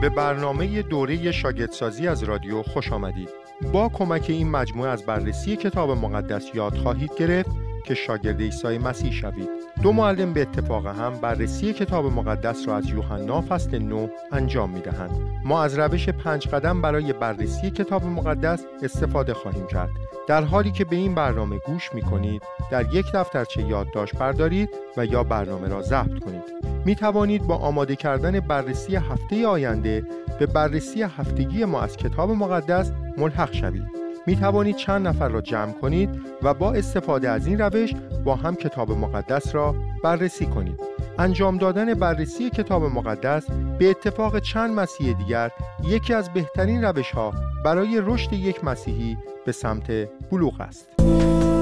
به برنامه دوره شاگردسازی از رادیو خوش آمدید. با کمک این مجموعه از بررسی کتاب مقدس یاد خواهید گرفت که شاگرد عیسی مسیح شوید. دو معلم به اتفاق هم بررسی کتاب مقدس را از یوحنا فصل 9 انجام می‌دهند. ما از روش 5 قدم برای بررسی کتاب مقدس استفاده خواهیم کرد. در حالی که به این برنامه گوش می‌کنید، در یک دفترچه یادداشت بردارید و یا برنامه را ضبط کنید. می توانید با آماده کردن بررسی هفته آینده به بررسی هفتگی ما از کتاب مقدس ملحق شوید. می توانید چند نفر را جمع کنید و با استفاده از این روش با هم کتاب مقدس را بررسی کنید. انجام دادن بررسی کتاب مقدس به اتفاق چند مسیح دیگر یکی از بهترین روش‌ها برای رشد یک مسیحی به سمت بلوغ است.